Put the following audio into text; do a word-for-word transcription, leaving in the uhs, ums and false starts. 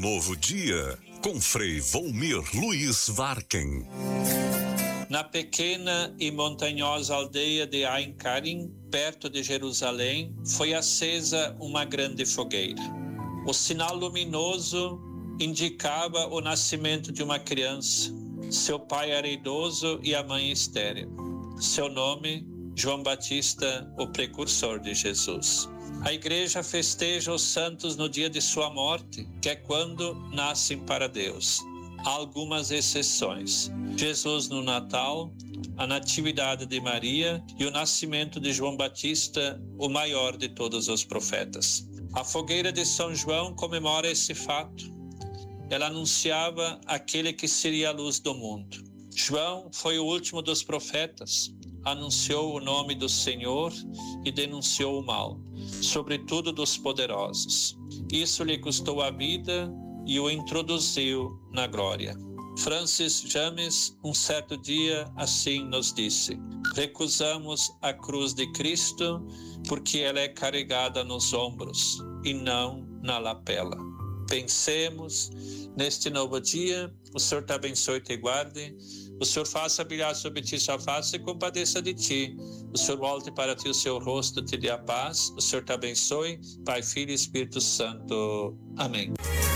novo dia, com Frei Volmir Luiz Varken. Na pequena e montanhosa aldeia de Ain Karim, perto de Jerusalém, foi acesa uma grande fogueira. O sinal luminoso indicava o nascimento de uma criança. Seu pai era idoso e a mãe estéril. Seu nome, João Batista, o precursor de Jesus. A igreja festeja os santos no dia de sua morte, que é quando nascem para Deus. Há algumas exceções: Jesus no Natal, a Natividade de Maria e o nascimento de João Batista, o maior de todos os profetas. A fogueira de São João comemora esse fato. Ela anunciava aquele que seria a luz do mundo. João foi o último dos profetas. Anunciou o nome do Senhor e denunciou o mal, sobretudo dos poderosos. Isso lhe custou a vida e o introduziu na glória. Francis James, um certo dia, assim nos disse: recusamos a cruz de Cristo porque ela é carregada nos ombros e não na lapela. Pensemos neste novo dia. O Senhor te abençoe e te guarde. O Senhor faça brilhar sobre ti sua face e compadeça de ti. O Senhor volte para ti o seu rosto e te dê a paz. O Senhor te abençoe. Pai, Filho e Espírito Santo. Amém.